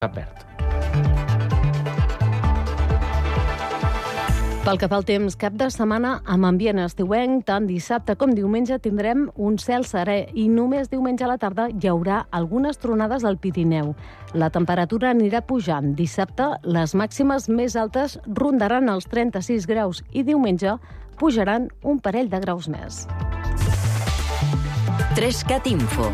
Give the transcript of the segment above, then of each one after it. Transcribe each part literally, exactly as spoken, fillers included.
perd. Pel que fa al temps, cap de setmana amb ambient estiuenc, tant dissabte com diumenge tindrem un cel serè i només diumenge a la tarda hi haurà algunes tronades al Pirineu. La temperatura anirà pujant. Dissabte les màximes més altes rondaran els trenta-sis graus i diumenge pujaran un parell de graus més. Trescat Info.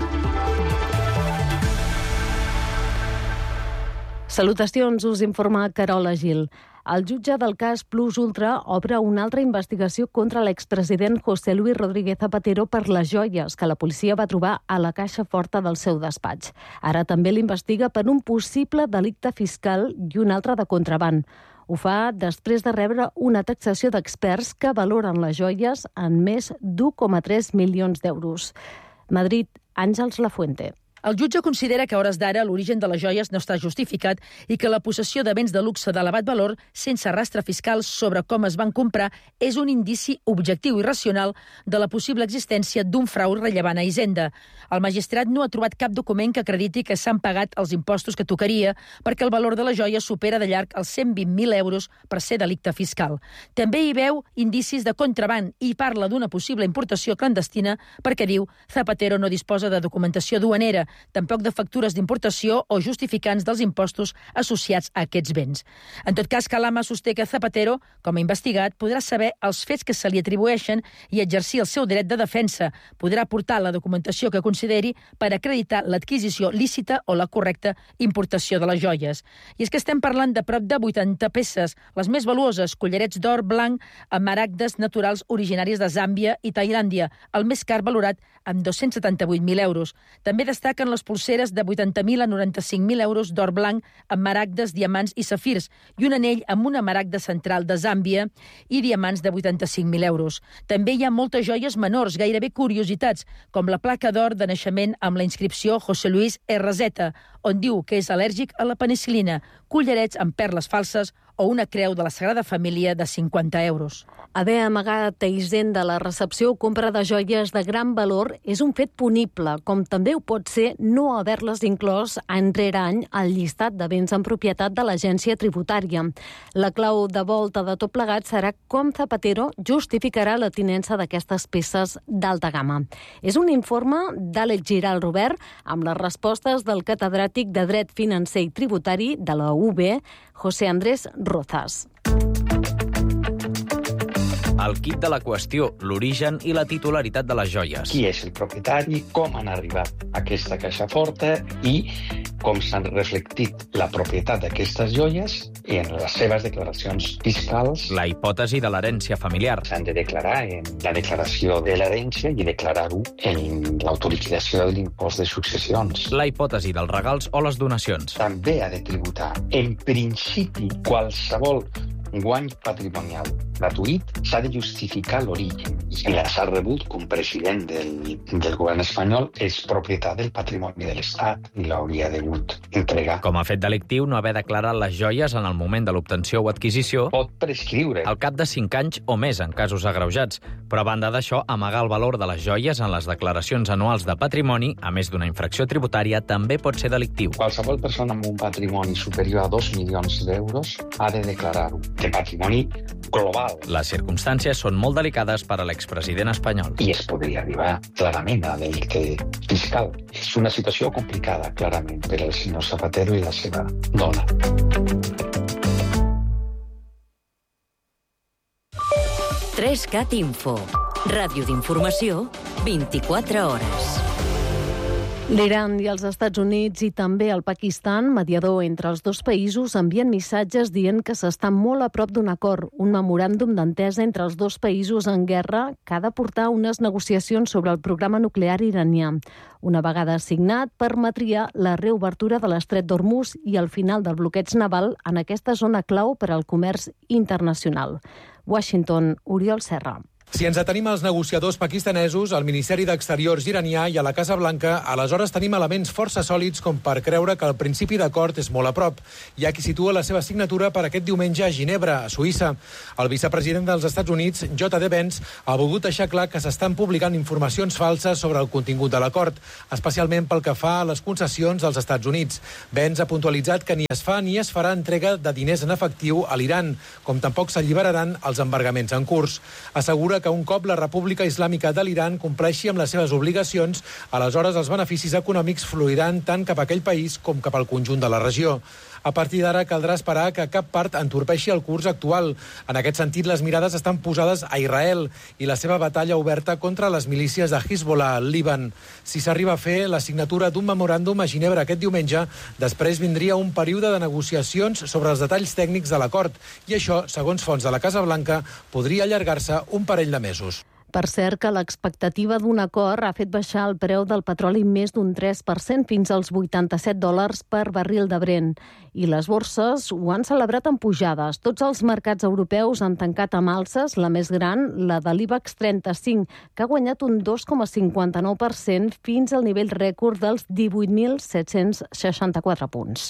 Salutacions, us informa Carola Gil. El jutge del cas Plus Ultra obre una altra investigació contra l'expresident José Luis Rodríguez Zapatero per les joies que la policia va trobar a la caixa forta del seu despatx. Ara també l'investiga per un possible delicte fiscal i un altre de contraban. Ho fa després de rebre una taxació d'experts que valoren les joies en més d'u coma tres milions d'euros. Madrid, Àngels Lafuente. El jutge considera que a hores d'ara l'origen de les joies no està justificat i que la possessió de béns de luxe d'elevat valor sense rastre fiscal sobre com es van comprar és un indici objectiu i racional de la possible existència d'un frau rellevant a Hisenda. El magistrat no ha trobat cap document que acrediti que s'han pagat els impostos que tocaria perquè el valor de les joies supera de llarg els cent vint mil euros per ser delicte fiscal. També hi veu indicis de contraban i parla d'una possible importació clandestina perquè diu Zapatero no disposa de documentació duanera, tampoc de factures d'importació o justificants dels impostos associats a aquests béns. En tot cas, Calama sosté que Zapatero, com a investigat, podrà saber els fets que se li atribueixen i exercir el seu dret de defensa. Podrà aportar la documentació que consideri per acreditar l'adquisició lícita o la correcta importació de les joies. I és que estem parlant de prop de vuitanta peces, les més valuoses, collarets d'or blanc amb maragdes naturals originaris de Zàmbia i Tailàndia, el més car valorat amb dos-cents setanta-vuit mil euros. També destaquen les pulseres de vuitanta mil a noranta-cinc mil euros d'or blanc amb maragdes, diamants i safirs i un anell amb una maragda central de Zàmbia i diamants de vuitanta-cinc mil euros. També hi ha moltes joies menors, gairebé curiositats, com la placa d'or de naixement amb la inscripció José Luis R Z, on diu que és al·lèrgic a la penicil·lina, collarets amb perles falses o una creu de la Sagrada Família de cinquanta euros. Haver amagat a Hisenda la recepció o compra de joies de gran valor és un fet punible, com també ho pot ser no haver-les inclòs any rere any al llistat de béns en propietat de l'agència tributària. La clau de volta de tot plegat serà com Zapatero justificarà la tinença d'aquestes peces d'alta gamma. És un informe d'Àlex Giral Robert amb les respostes del catedràtic de Dret Financer i Tributari de la U B, José Andrés Rozas. El quid de la qüestió, l'origen i la titularitat de les joies. Qui és el propietari, com han arribat a aquesta caixa forta i com s'han reflectit la propietat d'aquestes joies en les seves declaracions fiscals. La hipòtesi de l'herència familiar. S'han de declarar en la declaració de l'herència i declarar-ho en l'autoliquidació de l'impost de successions. La hipòtesi dels regals o les donacions. També ha de tributar, en principi, qualsevol guany patrimonial gratuït s'ha de justificar l'origen. Si s'ha rebut com president del, del govern espanyol és propietat del patrimoni de l'Estat i l'hauria degut entregar. Com a fet delictiu, no haver declarat les joies en el moment de l'obtenció o adquisició pot prescriure al cap de cinc anys o més en casos agreujats. Però a banda d'això, amagar el valor de les joies en les declaracions anuals de patrimoni, a més d'una infracció tributària, també pot ser delictiu. Qualsevol persona amb un patrimoni superior a dos milions d'euros ha de declarar-ho. De patrimoni global. Les circumstàncies són molt delicades per a l'expresident espanyol. I es podria arribar clarament a delicte fiscal. És una situació complicada, clarament, per al senyor Zapatero i la seva dona. Trescat Info. Ràdio d'informació, vint-i-quatre hores. L'Iran i els Estats Units i també el Pakistan, mediador entre els dos països, envien missatges dient que s'està molt a prop d'un acord, un memoràndum d'entesa entre els dos països en guerra que ha de portar unes negociacions sobre el programa nuclear iranià. Una vegada signat, permetria la reobertura de l'estret d'Hormuz i el final del bloqueig naval en aquesta zona clau per al comerç internacional. Washington, Oriol Serra. Si ens atenim als negociadors pakistanesos, al Ministeri d'Exteriors iranià i a la Casa Blanca, aleshores tenim elements força sòlids com per creure que el principi d'acord és molt a prop. Hi ha qui situa la seva signatura per aquest diumenge a Ginebra, a Suïssa. El vicepresident dels Estats Units, J D Vance, ha volgut deixar clar que s'estan publicant informacions falses sobre el contingut de l'acord, especialment pel que fa a les concessions dels Estats Units. Vance ha puntualitzat que ni es fa ni es farà entrega de diners en efectiu a l'Iran, com tampoc s'alliberaran els embargaments en curs. Assegura que un cop la República Islàmica de l'Iran compleixi amb les seves obligacions, aleshores els beneficis econòmics fluiran tant cap a aquell país com cap al conjunt de la regió. A partir d'ara caldrà esperar que cap part entorpeixi el curs actual. En aquest sentit, les mirades estan posades a Israel i la seva batalla oberta contra les milícies de Hezbollah al Líban. Si s'arriba a fer la signatura d'un memoràndum a Ginebra aquest diumenge, després vindria un període de negociacions sobre els detalls tècnics de l'acord i això, segons fonts de la Casa Blanca, podria allargar-se un parell de mesos. Per cert que l'expectativa d'un acord ha fet baixar el preu del petroli més d'un tres per cent fins als vuitanta-set dòlars per barril de Brent. I les borses ho han celebrat amb pujades. Tots els mercats europeus han tancat amb alces, la més gran, la de l'IBEX trenta-cinc, que ha guanyat un dos coma cinquanta-nou per cent fins al nivell rècord dels divuit mil set-cents seixanta-quatre punts.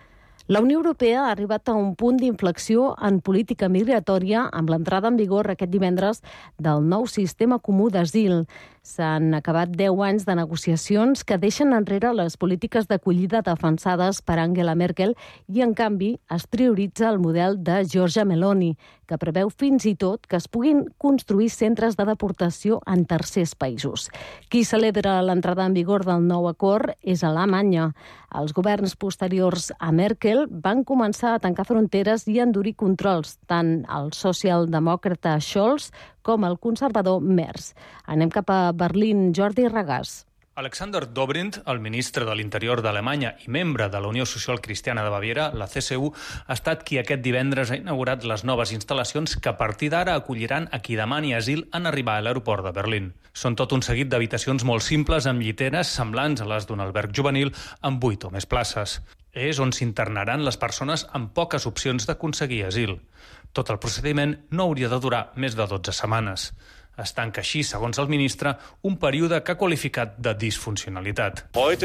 La Unió Europea ha arribat a un punt d'inflexió en política migratòria amb l'entrada en vigor aquest divendres del nou sistema comú d'asil. S'han acabat deu anys de negociacions que deixen enrere les polítiques d'acollida defensades per Angela Merkel i, en canvi, es prioritza el model de Giorgia Meloni, que preveu fins i tot que es puguin construir centres de deportació en tercers països. Qui celebra l'entrada en vigor del nou acord és Alemanya. Els governs posteriors a Merkel van començar a tancar fronteres i endurir controls, tant el socialdemòcrata Scholz com el conservador Merz. Anem cap a Berlín. Jordi Regàs. Alexander Dobrindt, el ministre de l'Interior d'Alemanya i membre de la Unió Social Cristiana de Baviera, la C S U, ha estat qui aquest divendres ha inaugurat les noves instal·lacions que a partir d'ara acolliran a qui demani asil en arribar a l'aeroport de Berlín. Són tot un seguit d'habitacions molt simples amb lliteres semblants a les d'un alberg juvenil amb vuit o més places. És on s'internaran les persones amb poques opcions d'aconseguir asil. Tot el procediment no hauria de durar més de dotze setmanes. Es tanca així, segons el ministre, un període que ha qualificat de disfuncionalitat.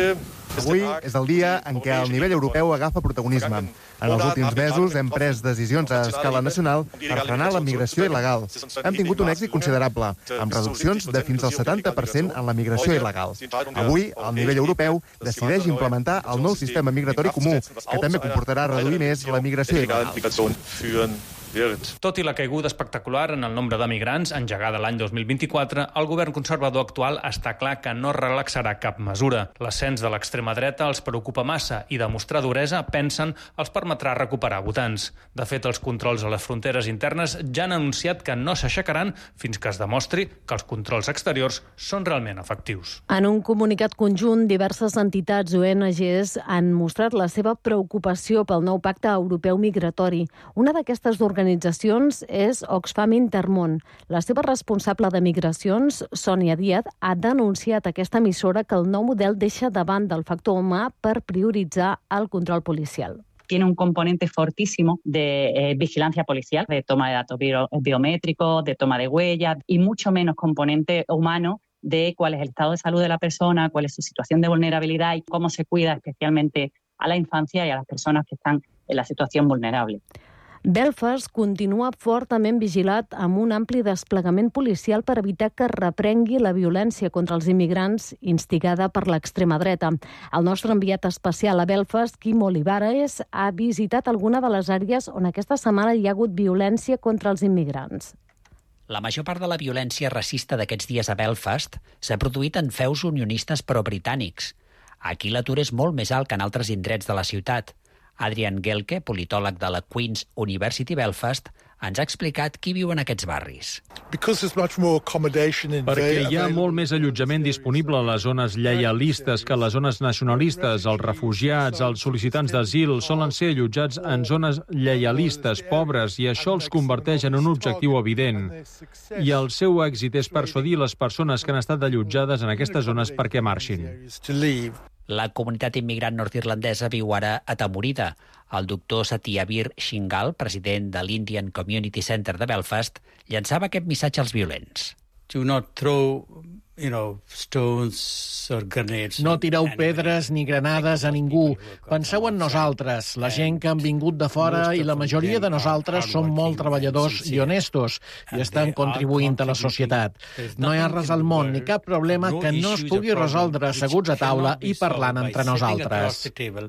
Avui és el dia en què el nivell europeu agafa protagonisme. En els últims mesos hem pres decisions a escala nacional per frenar la migració il·legal. Hem tingut un èxit considerable, amb reduccions de fins al setanta per cent en la migració il·legal. Avui, el nivell europeu decideix implementar el nou sistema migratori comú, que també comportarà reduir més la migració il·legal. Tot i la caiguda espectacular en el nombre de migrants engegada l'any dos mil vint-i-quatre, el govern conservador actual està clar que no relaxarà cap mesura. L'ascens de l'extrema dreta els preocupa massa i demostrar duresa, pensen, els permetrà recuperar votants. De fet, els controls a les fronteres internes ja han anunciat que no s'aixecaran fins que es demostri que els controls exteriors són realment efectius. En un comunicat conjunt, diverses entitats O N Ges han mostrat la seva preocupació pel nou pacte europeu migratori. Una d'aquestes organitzacions organitzacions és Oxfam Intermón. La seva responsable de migracions, Sònia Díaz, ha denunciat a aquesta emissora que el nou model deixa davant del factor humà per prioritzar el control policial. Tiene un componente fortísimo de eh, vigilancia policial, de toma de datos bio- biométricos, de toma de huellas y mucho menos componente humano de cuál es el estado de salud de la persona, cuál es su situación de vulnerabilidad y cómo se cuida especialmente a la infancia y a las personas que están en la situación vulnerable. Belfast continua fortament vigilat amb un ampli desplegament policial per evitar que reprengui la violència contra els immigrants instigada per l'extrema dreta. El nostre enviat especial a Belfast, Quim Olivares, ha visitat alguna de les àrees on aquesta setmana hi ha hagut violència contra els immigrants. La major part de la violència racista d'aquests dies a Belfast s'ha produït en feus unionistes pro-britànics. Aquí l'atur és molt més alt que en altres indrets de la ciutat. Adrian Gelke, politòleg de la Queen's University Belfast, ens ha explicat qui viu en aquests barris. Perquè hi ha molt més allotjament disponible a les zones lleialistes que a les zones nacionalistes. Els refugiats, els sol·licitants d'asil, solen ser allotjats en zones lleialistes, pobres, i això els converteix en un objectiu evident. I el seu èxit és persuadir les persones que han estat allotjades en aquestes zones perquè marxin. La comunitat immigrant nord-irlandesa viu ara atemorida. El doctor Satyavir Shingal, president de l'Indian Community Center de Belfast, llançava aquest missatge als violents. Do not throw, you know, stones or grenades. No tireu pedres ni granades a ningú. Penseu en nosaltres, la gent que han vingut de fora, i la majoria de nosaltres som molt treballadors i honestos i estan contribuint a la societat. No hi ha res al món ni cap problema que no es pugui resoldre asseguts a taula i parlant entre nosaltres.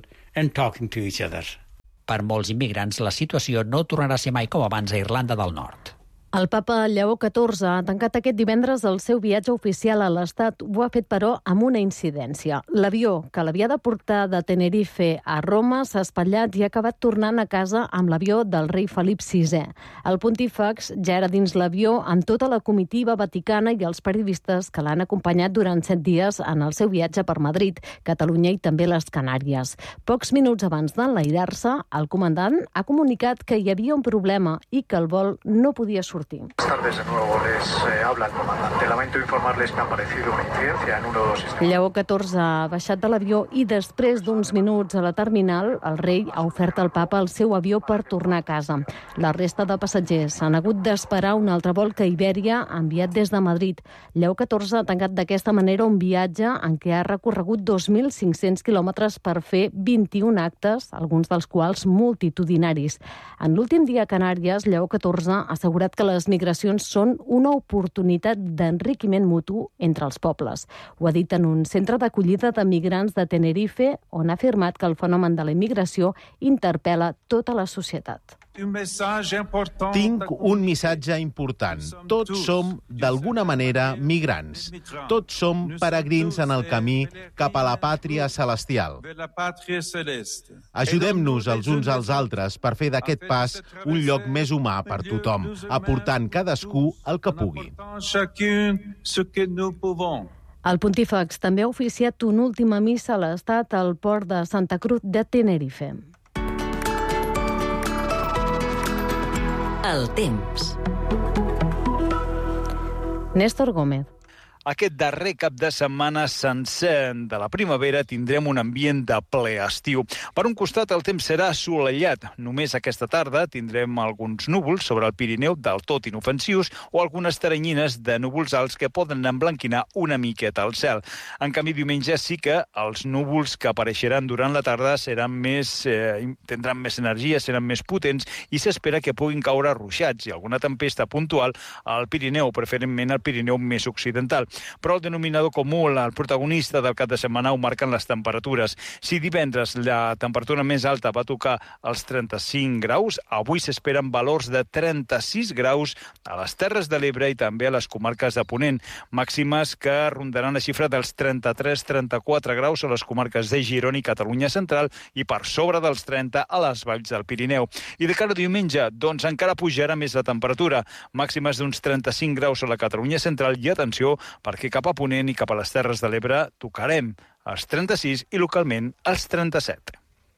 Per molts immigrants, la situació no tornarà a ser mai com abans a Irlanda del Nord. El papa Lleó catorze ha tancat aquest divendres el seu viatge oficial a l'Estat. Ho ha fet, però, amb una incidència. L'avió que l'havia de portar de Tenerife a Roma s'ha espatllat i ha acabat tornant a casa amb l'avió del rei Felip sisè. El pontífex ja era dins l'avió amb tota la comitiva vaticana i els periodistes que l'han acompanyat durant set dies en el seu viatge per Madrid, Catalunya i també les Canàries. Pocs minuts abans d'enlairar-se, el comandant ha comunicat que hi havia un problema i que el vol no podia sortir. Buenas tardes, de nuevo les eh, habla el comandante. Lamento informarles que ha aparecido una incidencia en uno de los sistemas. Lleó catorze ha baixat de l'avió i després d'uns minuts a la terminal, el rei ha ofert al papa el seu avió per tornar a casa. La resta de passatgers han hagut d'esperar un altre vol que Ibèria ha enviat des de Madrid. Lleó catorze ha tancat d'aquesta manera un viatge en què ha recorregut dos mil cinc-cents quilòmetres per fer vint-i-un actes, alguns dels quals multitudinaris. En l'últim dia a Canàries, Lleó catorze ha assegurat que les migracions són una oportunitat d'enriquiment mutu entre els pobles. Ho ha dit en un centre d'acollida de migrants de Tenerife, on ha afirmat que el fenomen de la immigració interpel·la tota la societat. Tinc un missatge important. Tots som, d'alguna manera, migrants. Tots som peregrins en el camí cap a la pàtria celestial. Ajudem-nos els uns als altres per fer d'aquest pas un lloc més humà per tothom, aportant cadascú el que pugui. El pontífex també ha oficiat una última missa a l'Estat al port de Santa Cruz de Tenerife. El temps. Néstor Gómez. Aquest darrer cap de setmana sencer de la primavera tindrem un ambient de ple estiu. Per un costat, el temps serà assolellat. Només aquesta tarda tindrem alguns núvols sobre el Pirineu del tot inofensius o algunes teranyines de núvols alts que poden emblanquinar una miqueta el cel. En canvi, diumenge sí que els núvols que apareixeran durant la tarda seran més, eh, tindran més energia, seran més potents i s'espera que puguin caure ruixats i alguna tempesta puntual al Pirineu, preferentment al Pirineu més occidental. Però el denominador comú, el protagonista del cap de setmana, ho marquen les temperatures. Si divendres la temperatura més alta va tocar els trenta-cinc graus, avui s'esperen valors de trenta-sis graus a les Terres de l'Ebre i també a les comarques de Ponent, màximes que rondaran la xifra dels trenta-tres a trenta-quatre graus a les comarques de Girona i Catalunya Central i per sobre dels trenta a les valls del Pirineu. I de cara a diumenge, doncs encara pujarà més la temperatura, màximes d'uns trenta-cinc graus a la Catalunya Central i, atenció, perquè cap a Ponent i cap a les Terres de l'Ebre tocarem els trenta-sis i localment els trenta-set.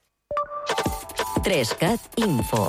tres cat Info.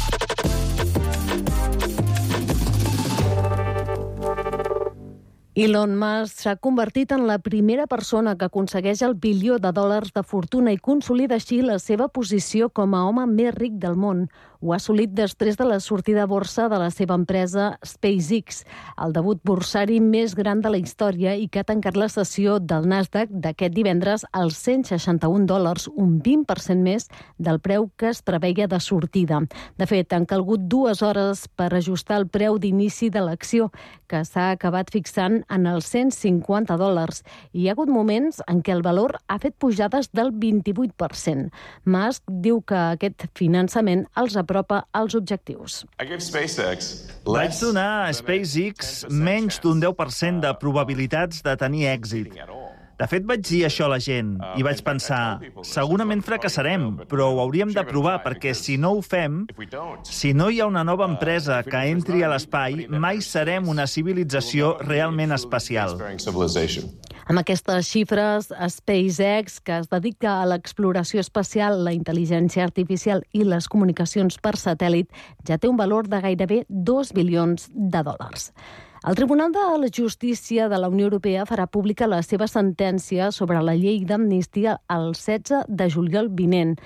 Elon Musk s'ha convertit en la primera persona que aconsegueix el bilió de dòlars de fortuna i consolida així la seva posició com a home més ric del món. Ho ha assolit després de la sortida a borsa de la seva empresa SpaceX, el debut borsari més gran de la història i que ha tancat la sessió del Nasdaq d'aquest divendres als cent seixanta-un dòlars, un vint per cent més del preu que es preveia de sortida. De fet, han calgut dues hores per ajustar el preu d'inici de l'acció, que s'ha acabat fixant en els cent cinquanta dòlars. Hi ha hagut moments en què el valor ha fet pujades del vint-i-vuit per cent. Musk diu que aquest finançament els apropa als objectius. Vaig donar a SpaceX menys d'un deu per cent de probabilitats de tenir èxit. De fet, vaig dir això a la gent i vaig pensar, segurament fracassarem, però ho hauríem de provar perquè si no ho fem, si no hi ha una nova empresa que entri a l'espai, mai serem una civilització realment espacial. Amb aquestes xifres, SpaceX, que es dedica a l'exploració espacial, la intel·ligència artificial i les comunicacions per satèl·lit, ja té un valor de gairebé dos bilions de dòlars. El Tribunal de la Justícia de la Unió Europea farà pública la seva sentència sobre la llei d'amnistia el setze de juliol vinent.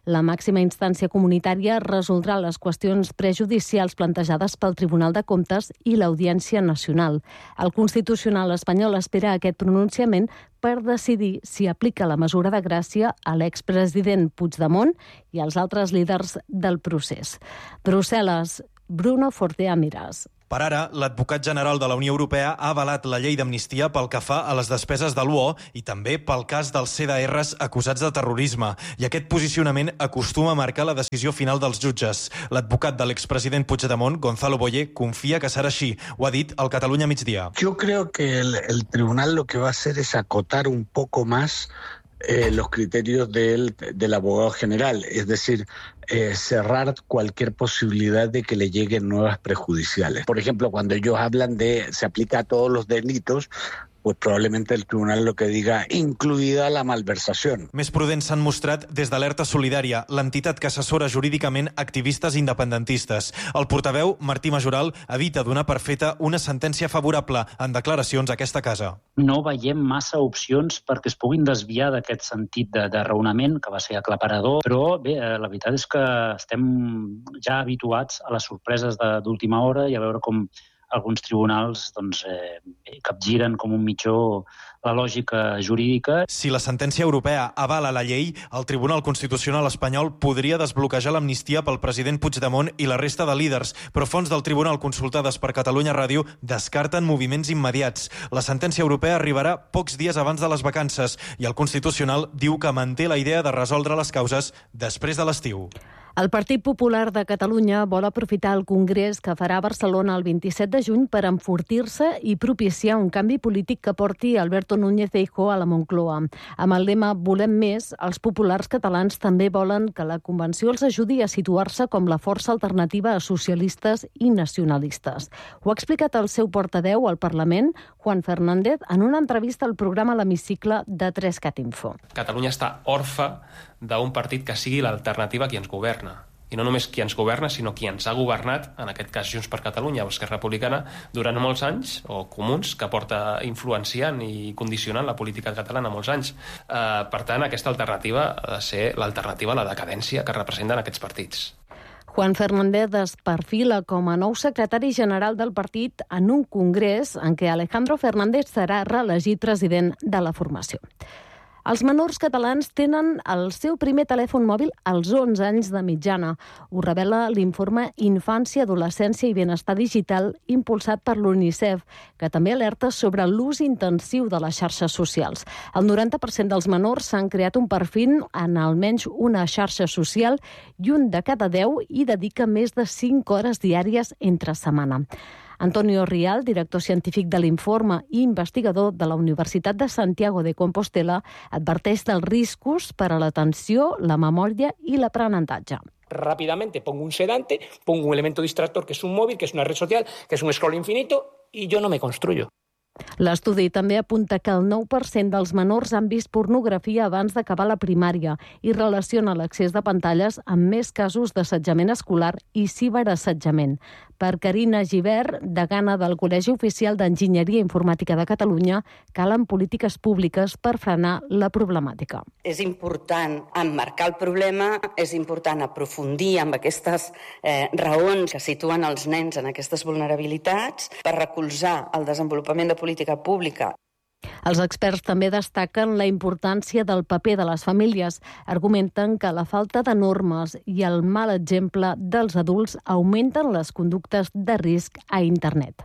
La màxima instància comunitària resoldrà les qüestions prejudicials plantejades pel Tribunal de Comptes i l'Audiència Nacional. El Constitucional espanyol espera aquest pronunciament per decidir si aplica la mesura de gràcia a l'expresident Puigdemont i als altres líders del procés. Brussel·les, Bruno Fortea Miras. Per ara, l'advocat general de la Unió Europea ha avalat la llei d'amnistia pel que fa a les despeses de l'U O i també pel cas dels C D Rs acusats de terrorisme. I aquest posicionament acostuma a marcar la decisió final dels jutges. L'advocat de l'expresident Puigdemont, Gonzalo Boye, confia que serà així. Ho ha dit al Catalunya Migdia. Yo creo que el, el tribunal lo que va a hacer es acotar un poco más Eh, los criterios del, del abogado general, es decir, eh, cerrar cualquier posibilidad de que le lleguen nuevas prejudiciales. Por ejemplo, cuando ellos hablan de se aplica a todos los delitos, pues probablement el tribunal lo que diga, incluïda la malversació. Més prudents s'han mostrat des d'Alerta Solidària, l'entitat que assessora jurídicament activistes independentistes. El portaveu, Martí Majoral, evita donar per feta una sentència favorable en declaracions a aquesta casa. No veiem massa opcions perquè es puguin desviar d'aquest sentit de, de raonament, que va ser aclaparador, però bé, la veritat és que estem ja habituats a les sorpreses d'última hora i a veure com alguns tribunals doncs, eh, capgiren com un mitjó la lògica jurídica. Si la sentència europea avala la llei, el Tribunal Constitucional espanyol podria desbloquejar l'amnistia pel president Puigdemont i la resta de líders, però fonts del Tribunal consultades per Catalunya Ràdio descarten moviments immediats. La sentència europea arribarà pocs dies abans de les vacances i el Constitucional diu que manté la idea de resoldre les causes després de l'estiu. El Partit Popular de Catalunya vol aprofitar el Congrés que farà a Barcelona el vint-i-set de juny per enfortir-se i propiciar un canvi polític que porti Alberto Núñez Feijóo a la Moncloa. Amb el lema Volem més, els populars catalans també volen que la Convenció els ajudi a situar-se com la força alternativa a socialistes i nacionalistes. Ho ha explicat el seu portaveu al Parlament, Juan Fernández, en una entrevista al programa L'Hemicicle de tres cat Info. Catalunya està orfa d'un partit que sigui l'alternativa a qui ens governa. I no només qui ens governa, sinó qui ens ha governat, en aquest cas Junts per Catalunya o Esquerra Republicana, durant molts anys, o Comuns, que porta influenciant i condicionant la política catalana molts anys. Eh, per tant, aquesta alternativa ha de ser l'alternativa a la decadència que representen aquests partits. Juan Fernández es perfila com a nou secretari general del partit en un congrés en què Alejandro Fernández serà reelegit president de la formació. Els menors catalans tenen el seu primer telèfon mòbil als onze anys de mitjana. Ho revela l'informe Infància, Adolescència i Benestar Digital impulsat per l'UNICEF, que també alerta sobre l'ús intensiu de les xarxes socials. El noranta per cent dels menors s'han creat un perfil en almenys una xarxa social i un de cada deu hi dedica més de cinc hores diàries entre setmana. Antonio Rial, director científic de l'Informe i investigador de la Universitat de Santiago de Compostela, adverteix dels riscos per a l'atenció, la memòria i l'aprenentatge. Rápidamente pongo un sedante, pongo un elemento distractor que es un móvil, que es una red social, que es un scroll infinito y yo no me construyo. L'estudi també apunta que el nou per cent dels menors han vist pornografia abans d'acabar la primària i relaciona l'accés de pantalles amb més casos d'assetjament escolar i ciberassetjament. Per Carina Givert, degana del Col·legi Oficial d'Enginyeria Informàtica de Catalunya, calen polítiques públiques per frenar la problemàtica. És important emmarcar el problema, és important aprofundir amb aquestes eh, raons que situen els nens en aquestes vulnerabilitats per recolzar el desenvolupament de política pública. Els experts també destaquen la importància del paper de les famílies. Argumenten que la falta de normes i el mal exemple dels adults augmenten les conductes de risc a internet.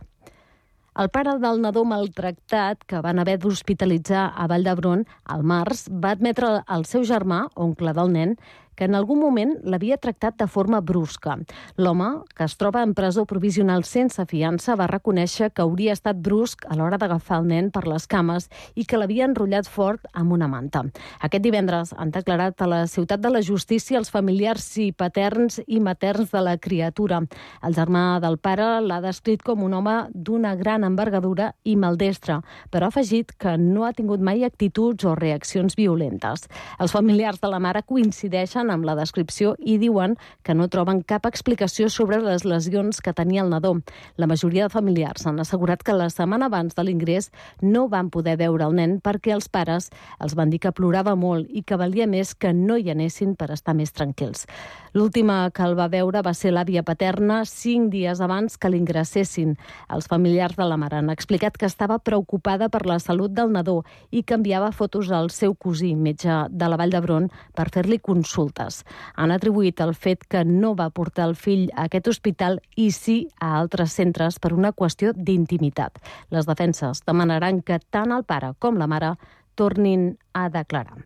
El pare del nadó maltractat, que van haver d'hospitalitzar a Vall d'Hebron al març, va admetre al seu germà, oncle del nen, que en algun moment l'havia tractat de forma brusca. L'home, que es troba en presó provisional sense fiança, va reconèixer que hauria estat brusc a l'hora d'agafar el nen per les cames i que l'havia enrotllat fort amb una manta. Aquest divendres han declarat a la Ciutat de la Justícia els familiars i paterns i materns de la criatura. El germà del pare l'ha descrit com un home d'una gran envergadura i maldestre, però ha afegit que no ha tingut mai actituds o reaccions violentes. Els familiars de la mare coincideixen corroboren amb la descripció i diuen que no troben cap explicació sobre les lesions que tenia el nadó. La majoria de familiars han assegurat que la setmana abans de l'ingrés no van poder veure el nen perquè els pares els van dir que plorava molt i que valia més que no hi anessin per estar més tranquils. L'última que el va veure va ser l'àvia paterna cinc dies abans que l'ingressessin. Els familiars de la mare han explicat que estava preocupada per la salut del nadó i que enviava fotos al seu cosí, metge de la Vall d'Hebron, per fer-li consultes. Han atribuït el fet que no va portar el fill a aquest hospital i sí a altres centres per una qüestió d'intimitat. Les defenses demanaran que tant el pare com la mare tornin a declarar.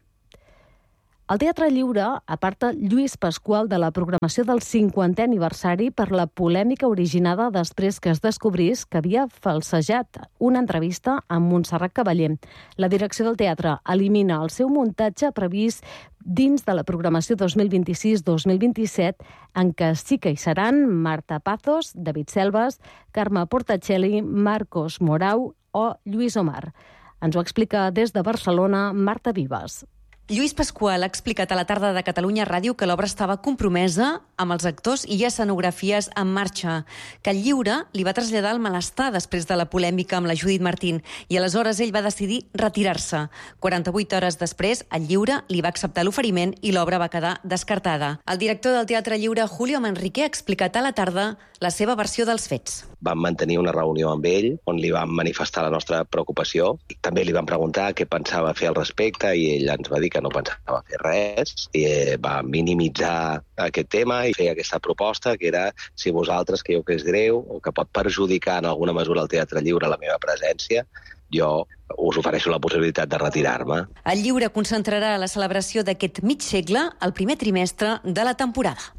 El Teatre Lliure aparta Lluís Pasqual de la programació del cinquantè aniversari per la polèmica originada després que es descobrís que havia falsejat una entrevista amb Montserrat Cavaller. La direcció del teatre elimina el seu muntatge previst dins de la programació dos mil vint-i-sis dos mil vint-i-set, en què sí que hi seran Marta Pazos, David Selves, Carme Portacelli, Marcos Morau o Lluís Omar. Ens ho explica des de Barcelona Marta Vives. Lluís Pasqual ha explicat a la tarda de Catalunya Ràdio que l'obra estava compromesa amb els actors i escenografies en marxa, que el Lliure li va traslladar el malestar després de la polèmica amb la Judit Martín i aleshores ell va decidir retirar-se. quaranta-vuit hores després, el Lliure li va acceptar l'oferiment i l'obra va quedar descartada. El director del Teatre Lliure, Julio Manrique, ha explicat a la tarda la seva versió dels fets. Vam mantenir una reunió amb ell on li vam manifestar la nostra preocupació. També li vam preguntar què pensava fer al respecte i ell ens va dir que no pensava fer res i va minimitzar aquest tema i fer aquesta proposta que era si vosaltres creieu que és greu o que pot perjudicar en alguna mesura el Teatre Lliure la meva presència, jo us ofereixo la possibilitat de retirar-me. El Lliure concentrarà la celebració d'aquest mig segle al primer trimestre de la temporada.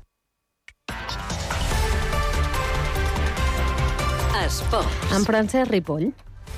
Esports. En Francesc Ripoll.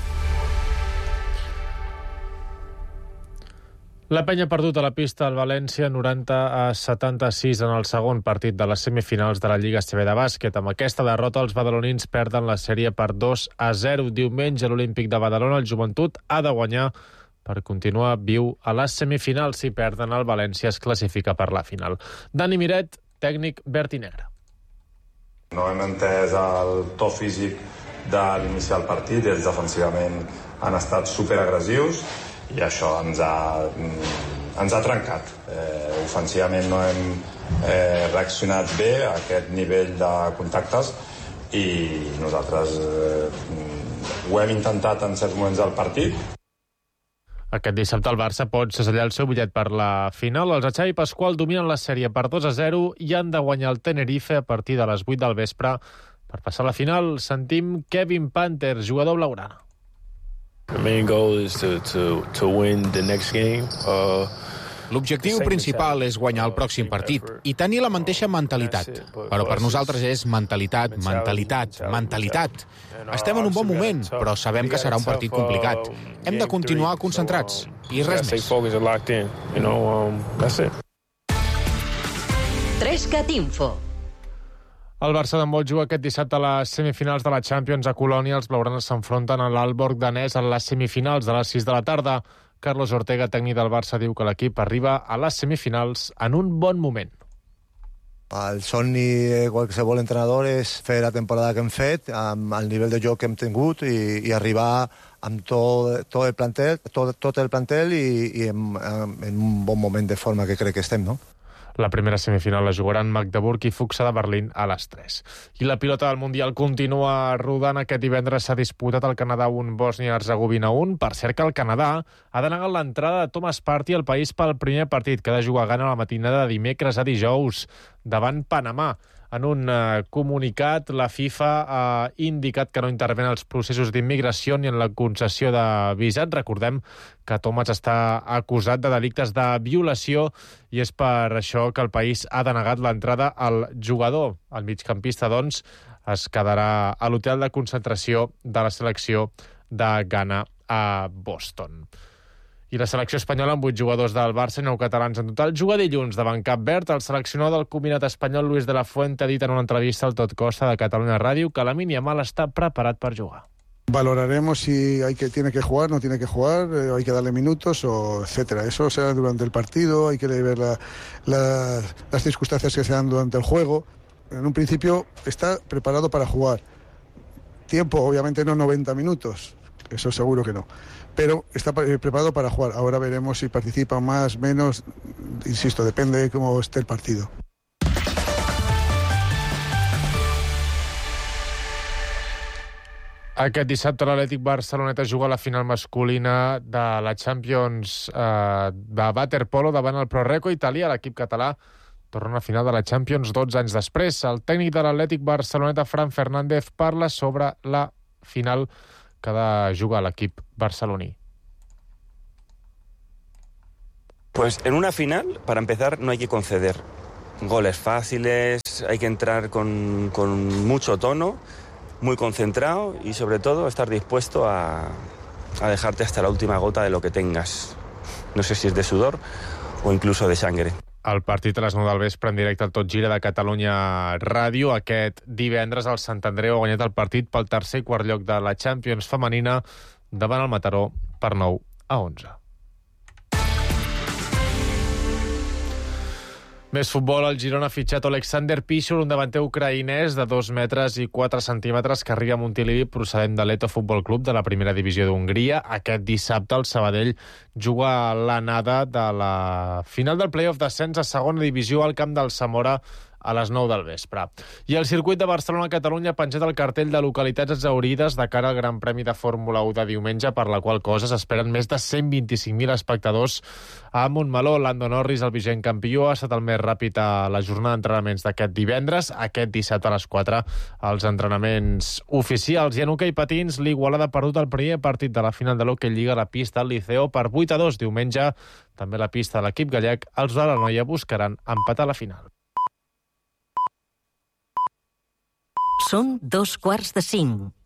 La penya ha perdut a la pista al València noranta a setanta-sis en el segon partit de les semifinals de la Lliga A C B de bàsquet. Amb aquesta derrota, els badalonins perden la sèrie per dos a zero. Diumenge, a l'Olímpic de Badalona, el Joventut ha de guanyar per continuar viu a les semifinals. Si perden, el València es classifica per la final. Dani Miret, tècnic verd i negre. No hem entès el to físic de l'iniciar el partit, ells defensivament han estat superagressius i això ens ha, ens ha trencat. Eh, ofensivament no hem eh, reaccionat bé a aquest nivell de contactes i nosaltres eh, ho hem intentat en certs moments del partit. Aquest dissabte el Barça pot segellar el seu bitllet per la final. Els de Xavi Pasqual dominen la sèrie per dos a zero i han de guanyar el Tenerife a partir de les vuit del vespre. Per passar a la final, sentim Kevin Panter, jugador blaugrana. L'objectiu principal és guanyar el pròxim partit i tenir la mateixa mentalitat. Però per nosaltres és mentalitat, mentalitat, mentalitat. Estem en un bon moment, però sabem que serà un partit complicat. Hem de continuar concentrats i res més. Trescat Info. El Barça d'handbol juga aquest dissabte a les semifinals de la Champions a Colònia. Els blaugranes s'enfronten a l'Aalborg danès en les semifinals de les sis de la tarda. Carlos Ortega, tècnic del Barça, diu que l'equip arriba a les semifinals en un bon moment. El somni de qualsevol entrenador és fer la temporada que hem fet, amb el nivell de joc que hem tingut i, i arribar amb tot, tot el plantel, tot, tot el plantel i, i en, en un bon moment de forma que crec que estem, no? La primera semifinal la jugaran Magdeburg i Fuxa de Berlín a les tres. I la pilota del Mundial continua rodant. Aquest divendres s'ha disputat al Canadà un, Bòsnia-Herzegovina un. Per cert que el Canadà ha denegat l'entrada de Thomas Partey al país pel primer partit, que ha de jugar a Ghana la matinada de dimecres a dijous davant Panamà. En un eh, comunicat, la FIFA ha indicat que no intervé en els processos d'immigració ni en la concessió de visat. Recordem que Thomas està acusat de delictes de violació i és per això que el país ha denegat l'entrada al jugador. El migcampista, doncs, es quedarà a l'hotel de concentració de la selecció de Ghana a Boston. I la selecció espanyola, amb vuit jugadors del Barça i nou catalans en total, juga dilluns davant Cap Verd. El seleccionador del combinat espanyol, Luis de la Fuente, ha dit en una entrevista al Tot Costa de Catalunya Ràdio que Lamine Yamal està preparat per jugar. Valoraremos si hay que, tiene que jugar, no tiene que jugar, eh, hay que darle minutos, o etcétera. Eso será durante el partido, hay que ver la, la, las circunstancias que se dan durante el juego. En un principio está preparado para jugar. Tiempo, obviamente no noventa minutos, eso seguro que no. Pero está preparado para jugar. Ahora veremos si participa más, menos, insisto, depende de cómo esté el partido. Aquest dissabte l'Atlètic Barceloneta juga a la final masculina de la Champions eh, de waterpolo davant el Proreco Itàlia. L'equip català torna a la final de la Champions dotze anys després. El tècnic de l'Atlètic Barceloneta, Fran Fernández, parla sobre la final que ha de jugar l'equip barceloní. Pues en una final, para empezar, no hay que conceder goles fáciles, hay que entrar con, con mucho tono, muy concentrado y sobre todo estar dispuesto a, a dejarte hasta la última gota de lo que tengas. No sé si es de sudor o incluso de sangre. El partit a les nou del vespre en directe al Tot Gira de Catalunya Ràdio. Aquest divendres el Sant Andreu ha guanyat el partit pel tercer i quart lloc de la Champions femenina davant el Mataró per nou a onze. Més futbol, el Girona ha fitxat Alexander Piszczol, un davanter ucraïnès de dos metres i quatre centímetres que arriba a Montilivi procedent de l'Eto Futbol Club de la primera divisió d'Hongria. Aquest dissabte el Sabadell juga a l'anada de la final del play-off d'ascens a segona divisió al camp del Zamora a les nou del vespre. I el circuit de Barcelona-Catalunya ha penjat el cartell de localitats exhaurides de cara al Gran Premi de Fórmula u de diumenge, per la qual cosa s'esperen més de cent vint-i-cinc mil espectadors a Montmeló. Lando Norris, el vigent campió, ha estat el més ràpid a la jornada d'entrenaments d'aquest divendres. Aquest dissabte a les quatre els entrenaments oficials. I en hoquei patins, l'Igualada ha perdut el primer partit de la final de l'Hockey Lliga a la pista al Liceo per vuit a dos. Diumenge, també la pista de l'equip gallec, els de la Noia buscaran empatar la final. Són dos quarts de cinc.